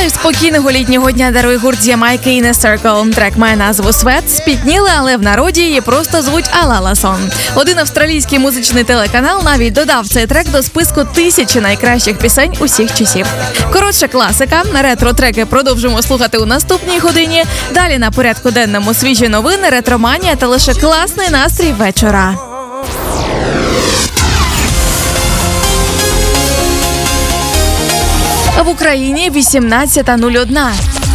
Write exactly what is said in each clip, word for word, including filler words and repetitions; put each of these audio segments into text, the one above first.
Вітаю спокійного літнього дня, дарує гурт з Ямайки Inner Circle. Трек має назву «Свет». Спітніли, але в народі її просто звуть «Алала Сон». Один австралійський музичний телеканал навіть додав цей трек до списку тисячі найкращих пісень усіх часів. Коротше, класика. Ретро-треки продовжимо слухати у наступній годині. Далі на порядку денному свіжі новини, ретроманія та лише класний настрій вечора. В Україні вісімнадцята нуль одна.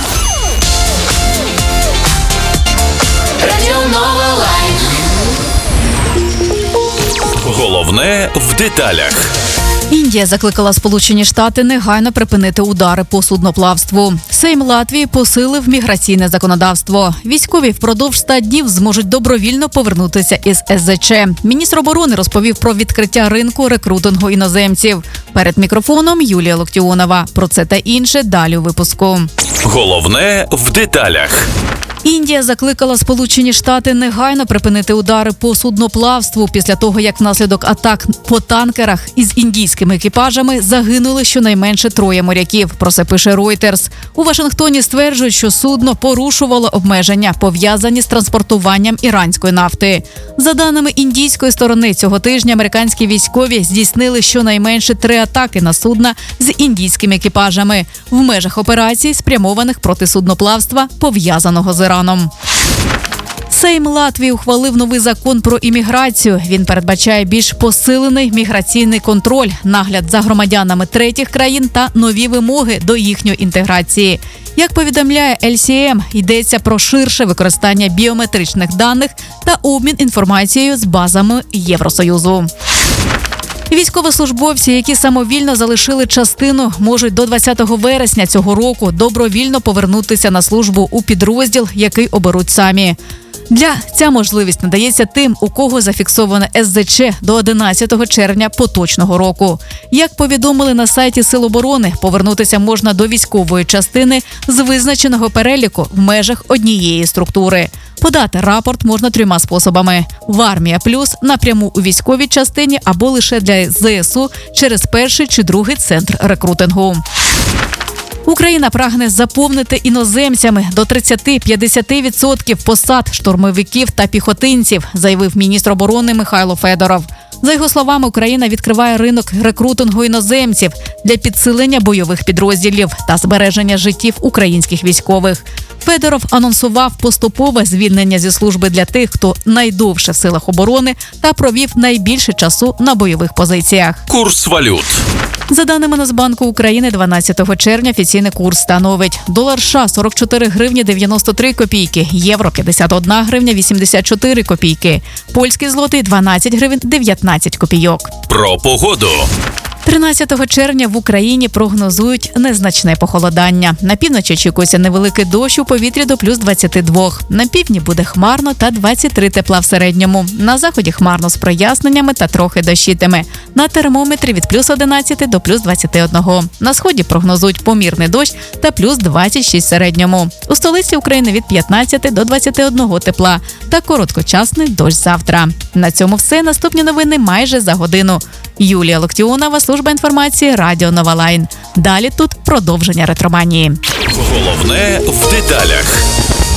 Головне в деталях. Індія закликала Сполучені Штати негайно припинити удари по судноплавству. Сейм Латвії посилив міграційне законодавство. Військові впродовж ста днів зможуть добровільно повернутися із ес зет че. Міністр оборони розповів про відкриття ринку рекрутингу іноземців. Перед мікрофоном Юлія Локтіонова. Про це та інше далі у випуску. Головне в деталях. Індія закликала Сполучені Штати негайно припинити удари по судноплавству після того, як внаслідок атак по танкерах із індійськими екіпажами загинули щонайменше троє моряків. Про це пише Reuters. У Вашингтоні стверджують, що судно порушувало обмеження, пов'язані з транспортуванням іранської нафти. За даними індійської сторони, цього тижня американські військові здійснили щонайменше три атаки на судна з індійськими екіпажами в межах операцій, спрямованих проти судноплавства, пов'язаного з Іраном. Сейм Латвії ухвалив новий закон про імміграцію. Він передбачає більш посилений міграційний контроль, нагляд за громадянами третіх країн та нові вимоги до їхньої інтеграції. Як повідомляє ел сі ем, йдеться про ширше використання біометричних даних та обмін інформацією з базами Євросоюзу. Військовослужбовці, які самовільно залишили частину, можуть до двадцятого вересня цього року добровільно повернутися на службу у підрозділ, який оберуть самі. Для ця можливість надається тим, у кого зафіксовано ес зет че до одинадцятого червня поточного року. Як повідомили на сайті Сил оборони, повернутися можна до військової частини з визначеного переліку в межах однієї структури. Подати рапорт можна трьома способами. В Армія Плюс, напряму у військовій частині або лише для зе ес у через перший чи другий центр рекрутингу. Україна прагне заповнити іноземцями до тридцять-п'ятдесят відсотків посад штурмовиків та піхотинців, заявив міністр оборони Михайло Федоров. За його словами, Україна відкриває ринок рекрутингу іноземців для підсилення бойових підрозділів та збереження життів українських військових. Федоров анонсував поступове звільнення зі служби для тих, хто найдовше в силах оборони та провів найбільше часу на бойових позиціях. Курс валют. За даними Нацбанку України, дванадцятого червня офіційний курс становить: долар США – сорок чотири гривні дев'яносто три копійки, євро – п'ятдесят одна гривня вісімдесят чотири копійки, польський злотий – дванадцять гривень дев'ятнадцять копійок. Про погоду. тринадцятого червня в Україні прогнозують незначне похолодання. На півночі очікується невеликий дощ, у повітрі до плюс двадцяти двох. На півдні буде хмарно та двадцять три тепла в середньому. На заході хмарно з проясненнями та трохи дощитиме. На термометрі від плюс одинадцяти до плюс двадцяти одного. На сході прогнозують помірний дощ та плюс двадцять шість в середньому. У столиці України від п'ятнадцяти до двадцяти одного тепла та короткочасний дощ завтра. На цьому все. Наступні новини майже за годину. Юлія Локтіонова, служба інформації, Радіо Нова Лайн. Далі тут продовження ретроманії. Головне в деталях.